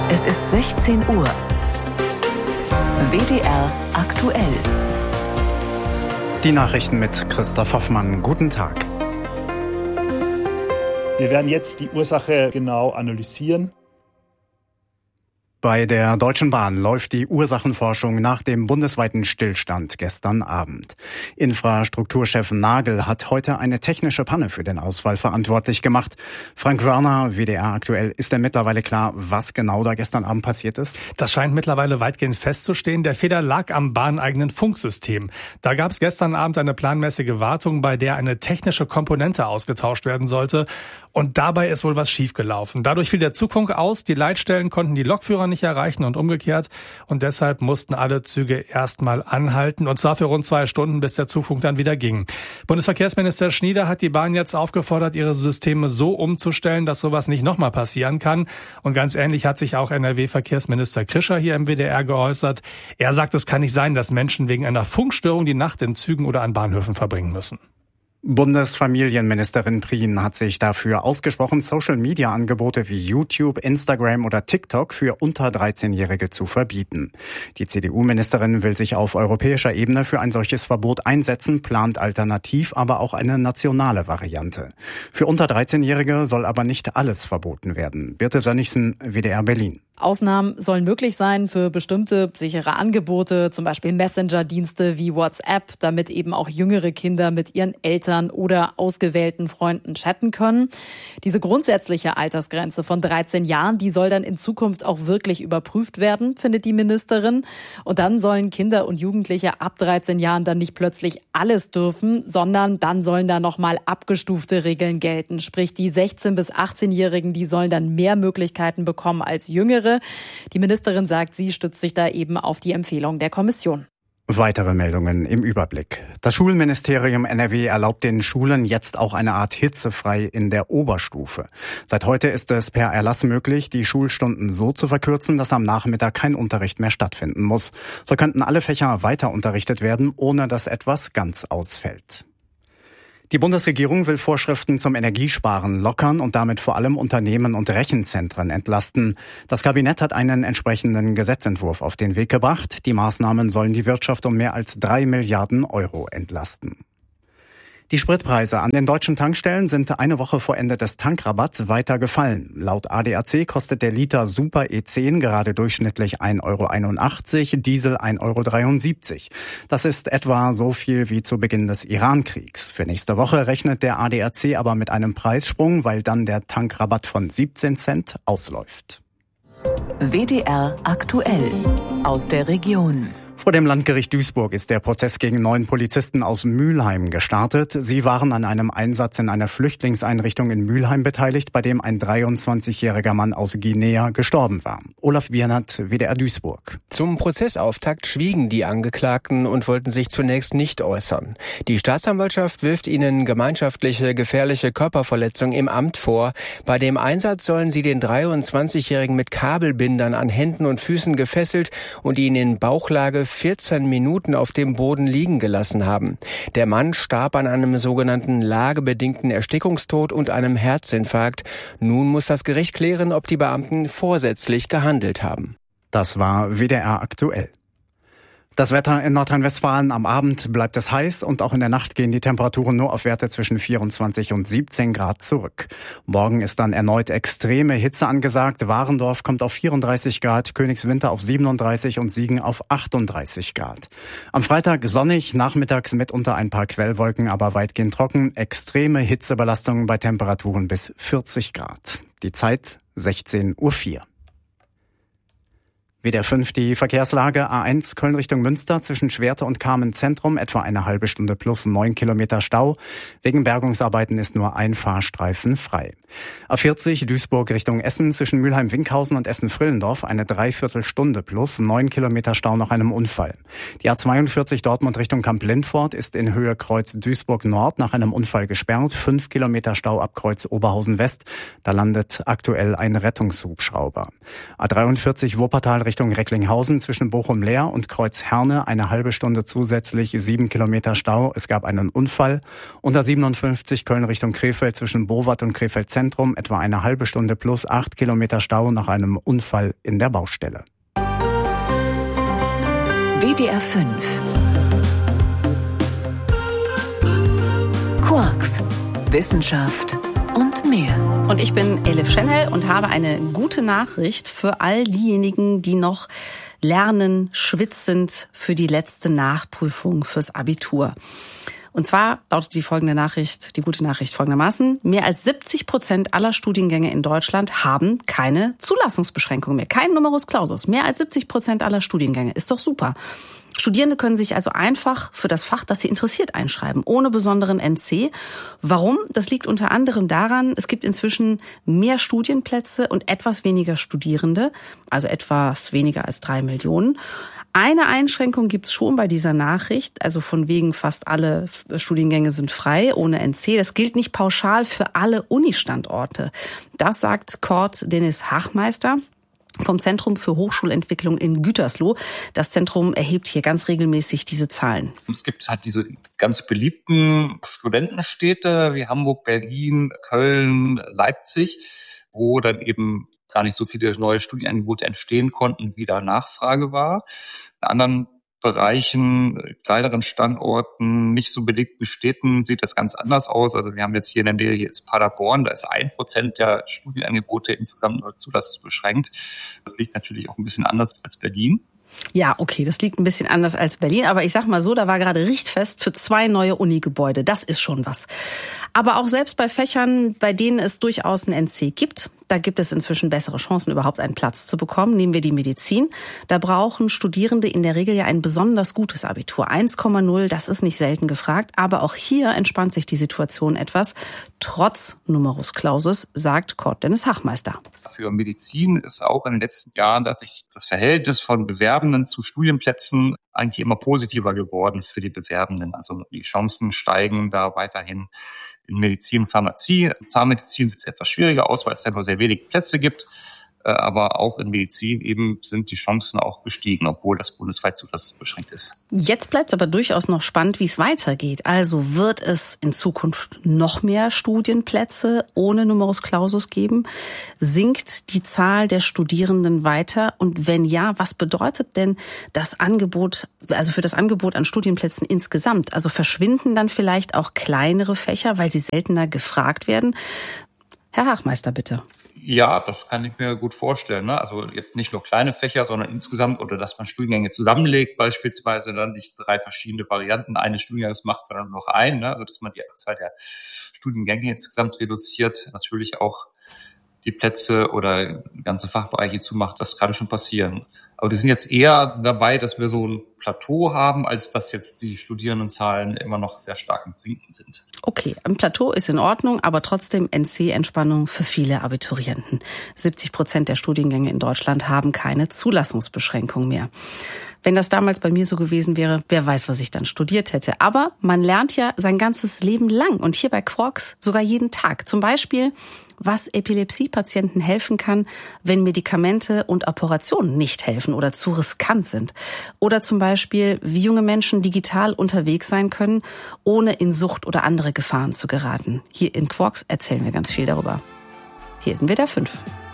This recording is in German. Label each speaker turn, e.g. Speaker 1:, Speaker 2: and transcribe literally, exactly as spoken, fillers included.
Speaker 1: Es ist sechzehn Uhr. W D R aktuell.
Speaker 2: Die Nachrichten mit Christoph Hoffmann. Guten Tag.
Speaker 3: Wir werden jetzt die Ursache genau analysieren.
Speaker 2: Bei der Deutschen Bahn läuft die Ursachenforschung nach dem bundesweiten Stillstand gestern Abend. Infrastrukturchef Nagel hat heute eine technische Panne für den Ausfall verantwortlich gemacht. Frank Wörner, W D R aktuell, ist denn mittlerweile klar, was genau da gestern Abend passiert ist?
Speaker 4: Das scheint mittlerweile weitgehend festzustehen. Der Fehler lag am bahneigenen Funksystem. Da gab es gestern Abend eine planmäßige Wartung, bei der eine technische Komponente ausgetauscht werden sollte. Und dabei ist wohl was schiefgelaufen. Dadurch fiel der Zugfunk aus, die Leitstellen konnten die Lokführer nicht erreichen und umgekehrt. Und deshalb mussten alle Züge erstmal anhalten, und zwar für rund zwei Stunden, bis der Zugfunk dann wieder ging. Bundesverkehrsminister Schnieder hat die Bahn jetzt aufgefordert, ihre Systeme so umzustellen, dass sowas nicht nochmal passieren kann. Und ganz ähnlich hat sich auch N R W-Verkehrsminister Krischer hier im W D R geäußert. Er sagt, es kann nicht sein, dass Menschen wegen einer Funkstörung die Nacht in Zügen oder an Bahnhöfen verbringen müssen.
Speaker 2: Bundesfamilienministerin Prien hat sich dafür ausgesprochen, Social-Media-Angebote wie YouTube, Instagram oder TikTok für unter dreizehnjährige zu verbieten. Die C D U-Ministerin will sich auf europäischer Ebene für ein solches Verbot einsetzen, plant alternativ aber auch eine nationale Variante. Für unter dreizehnjährige soll aber nicht alles verboten werden. Birte Sönnigsen, W D R Berlin.
Speaker 5: Ausnahmen sollen möglich sein für bestimmte sichere Angebote, zum Beispiel Messenger-Dienste wie WhatsApp, damit eben auch jüngere Kinder mit ihren Eltern oder ausgewählten Freunden chatten können. Diese grundsätzliche Altersgrenze von dreizehn Jahren, die soll dann in Zukunft auch wirklich überprüft werden, findet die Ministerin. Und dann sollen Kinder und Jugendliche ab dreizehn Jahren dann nicht plötzlich alles dürfen, sondern dann sollen da nochmal abgestufte Regeln gelten. Sprich, die sechzehn- bis achtzehnjährigen, die sollen dann mehr Möglichkeiten bekommen als Jüngere. Die Ministerin sagt, sie stützt sich da eben auf die Empfehlung der Kommission.
Speaker 2: Weitere Meldungen im Überblick. Das Schulministerium N R W erlaubt den Schulen jetzt auch eine Art hitzefrei in der Oberstufe. Seit heute ist es per Erlass möglich, die Schulstunden so zu verkürzen, dass am Nachmittag kein Unterricht mehr stattfinden muss. So könnten alle Fächer weiter unterrichtet werden, ohne dass etwas ganz ausfällt. Die Bundesregierung will Vorschriften zum Energiesparen lockern und damit vor allem Unternehmen und Rechenzentren entlasten. Das Kabinett hat einen entsprechenden Gesetzentwurf auf den Weg gebracht. Die Maßnahmen sollen die Wirtschaft um mehr als drei Milliarden Euro entlasten. Die Spritpreise an den deutschen Tankstellen sind eine Woche vor Ende des Tankrabatts weiter gefallen. Laut A D A C kostet der Liter Super E zehn gerade durchschnittlich ein Euro einundachtzig, Diesel ein Euro dreiundsiebzig. Das ist etwa so viel wie zu Beginn des Iran-Kriegs. Für nächste Woche rechnet der A D A C aber mit einem Preissprung, weil dann der Tankrabatt von siebzehn Cent ausläuft.
Speaker 1: W D R aktuell aus der Region.
Speaker 2: Vor dem Landgericht Duisburg ist der Prozess gegen neun Polizisten aus Mülheim gestartet. Sie waren an einem Einsatz in einer Flüchtlingseinrichtung in Mülheim beteiligt, bei dem ein dreiundzwanzigjähriger Mann aus Guinea gestorben war. Olaf Biernert, W D R Duisburg.
Speaker 6: Zum Prozessauftakt schwiegen die Angeklagten und wollten sich zunächst nicht äußern. Die Staatsanwaltschaft wirft ihnen gemeinschaftliche gefährliche Körperverletzung im Amt vor. Bei dem Einsatz sollen sie den dreiundzwanzigjährigen mit Kabelbindern an Händen und Füßen gefesselt und ihn in Bauchlage vierzehn Minuten auf dem Boden liegen gelassen haben. Der Mann starb an einem sogenannten lagebedingten Erstickungstod und einem Herzinfarkt. Nun muss das Gericht klären, ob die Beamten vorsätzlich gehandelt haben.
Speaker 2: Das war W D R aktuell. Das Wetter in Nordrhein-Westfalen: am Abend bleibt es heiß und auch in der Nacht gehen die Temperaturen nur auf Werte zwischen vierundzwanzig und siebzehn Grad zurück. Morgen ist dann erneut extreme Hitze angesagt. Warendorf kommt auf vierunddreißig Grad, Königswinter auf siebenunddreißig und Siegen auf achtunddreißig Grad. Am Freitag sonnig, nachmittags mitunter ein paar Quellwolken, aber weitgehend trocken. Extreme Hitzebelastungen bei Temperaturen bis vierzig Grad. Die Zeit sechzehn Uhr vier. W D R fünf, die Verkehrslage: A eins Köln Richtung Münster zwischen Schwerte und Kamen Zentrum etwa eine halbe Stunde plus neun Kilometer Stau. Wegen Bergungsarbeiten ist nur ein Fahrstreifen frei. A vierzig Duisburg Richtung Essen zwischen Mülheim-Winkhausen und Essen-Frillendorf eine Dreiviertelstunde plus neun Kilometer Stau nach einem Unfall. Die A zweiundvierzig Dortmund Richtung Kamp-Lindfort ist in Höhe Kreuz Duisburg Nord nach einem Unfall gesperrt. Fünf Kilometer Stau ab Kreuz Oberhausen West. Da landet aktuell ein Rettungshubschrauber. A dreiundvierzig Wuppertal Richtung Recklinghausen zwischen Bochum-Leer und Kreuz Herne eine halbe Stunde zusätzlich, sieben Kilometer Stau. Es gab einen Unfall. Und A siebenundfünfzig Köln Richtung Krefeld zwischen Bowat und Krefeld Zentrum etwa eine halbe Stunde plus acht Kilometer Stau nach einem Unfall in der Baustelle.
Speaker 1: W D R fünf. Quarks, Wissenschaft und mehr.
Speaker 7: Und ich bin Elif Schenel und habe eine gute Nachricht für all diejenigen, die noch lernen, schwitzend für die letzte Nachprüfung fürs Abitur. Und zwar lautet die folgende Nachricht, die gute Nachricht folgendermaßen: Mehr als siebzig Prozent aller Studiengänge in Deutschland haben keine Zulassungsbeschränkung mehr, kein Numerus Clausus. Mehr als siebzig Prozent aller Studiengänge, ist doch super. Studierende können sich also einfach für das Fach, das sie interessiert, einschreiben, ohne besonderen N C. Warum? Das liegt unter anderem daran, es gibt inzwischen mehr Studienplätze und etwas weniger Studierende, also etwas weniger als drei Millionen. Eine Einschränkung gibt's schon bei dieser Nachricht, also von wegen fast alle Studiengänge sind frei, ohne N C. Das gilt nicht pauschal für alle Uni-Standorte. Das sagt Cord Dennis Hachmeister vom Zentrum für Hochschulentwicklung in Gütersloh. Das Zentrum erhebt hier ganz regelmäßig diese Zahlen.
Speaker 8: Es gibt halt diese ganz beliebten Studentenstädte wie Hamburg, Berlin, Köln, Leipzig, wo dann eben gar nicht so viele neue Studienangebote entstehen konnten, wie da Nachfrage war. In anderen Bereichen, kleineren Standorten, nicht so belegten Städten sieht das ganz anders aus. Also wir haben jetzt hier in der Nähe, hier ist Paderborn, da ist ein Prozent der Studienangebote insgesamt nur zulassungsbeschränkt. Das liegt natürlich auch ein bisschen anders als Berlin.
Speaker 7: Ja, okay, das liegt ein bisschen anders als Berlin, aber ich sag mal so, da war gerade richtfest für zwei neue Unigebäude. Das ist schon was. Aber auch selbst bei Fächern, bei denen es durchaus ein N C gibt, da gibt es inzwischen bessere Chancen, überhaupt einen Platz zu bekommen. Nehmen wir die Medizin. Da brauchen Studierende in der Regel ja ein besonders gutes Abitur. eins Komma null, das ist nicht selten gefragt. Aber auch hier entspannt sich die Situation etwas. Trotz Numerus Clausus, sagt Cord Dennis Hachmeister.
Speaker 8: Für Medizin ist auch in den letzten Jahren, dass sich das Verhältnis von Bewerbenden zu Studienplätzen eigentlich immer positiver geworden für die Bewerbenden. Also die Chancen steigen da weiterhin in Medizin und Pharmazie. Zahnmedizin sieht es etwas schwieriger aus, weil es ja nur sehr wenige Plätze gibt. Aber auch in Medizin eben sind die Chancen auch gestiegen, obwohl das bundesweit zulassungsbeschränkt ist.
Speaker 7: Jetzt bleibt es aber durchaus noch spannend, wie es weitergeht. Also wird es in Zukunft noch mehr Studienplätze ohne Numerus Clausus geben? Sinkt die Zahl der Studierenden weiter? Und wenn ja, was bedeutet denn das Angebot, also für das Angebot an Studienplätzen insgesamt? Also verschwinden dann vielleicht auch kleinere Fächer, weil sie seltener gefragt werden? Herr Hachmeister, bitte.
Speaker 8: Ja, das kann ich mir gut vorstellen. Ne? Also jetzt nicht nur kleine Fächer, sondern insgesamt, oder dass man Studiengänge zusammenlegt, beispielsweise dann nicht drei verschiedene Varianten eines Studiengangs macht, sondern nur noch einen. Ne? Also dass man die Anzahl der Studiengänge insgesamt reduziert, natürlich auch die Plätze oder ganze Fachbereiche zumacht, das kann schon passieren. Aber wir sind jetzt eher dabei, dass wir so ein Plateau haben, als dass jetzt die Studierendenzahlen immer noch sehr stark im Sinken sind.
Speaker 7: Okay, ein Plateau ist in Ordnung, aber trotzdem N C-Entspannung für viele Abiturienten. siebzig Prozent der Studiengänge in Deutschland haben keine Zulassungsbeschränkung mehr. Wenn das damals bei mir so gewesen wäre, wer weiß, was ich dann studiert hätte. Aber man lernt ja sein ganzes Leben lang und hier bei Quarks sogar jeden Tag. Zum Beispiel, was Epilepsie-Patienten helfen kann, wenn Medikamente und Operationen nicht helfen oder zu riskant sind. Oder zum Beispiel, wie junge Menschen digital unterwegs sein können, ohne in Sucht oder andere Gefahren zu geraten. Hier in Quarks erzählen wir ganz viel darüber. Hier sind wir der fünf.